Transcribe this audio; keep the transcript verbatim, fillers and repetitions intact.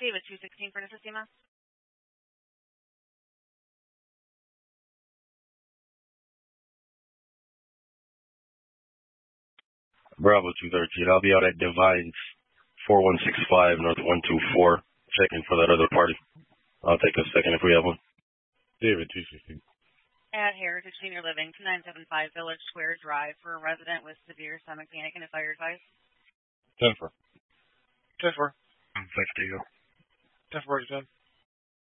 David, two sixteen for Sistema. Bravo two thirteen. I'll be out at Divines four one six five North one two four, checking for that other party. I'll take a second if we have one. David, two sixteen. At Heritage Senior Living, two nine seven five Village Square Drive for a resident with severe stomach panic and a fire advice. ten four. ten four. I'm fifty. ten four, ten.